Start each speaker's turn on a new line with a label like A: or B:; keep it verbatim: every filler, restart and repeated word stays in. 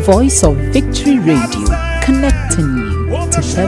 A: Voice of Victory Radio, connecting you to heaven.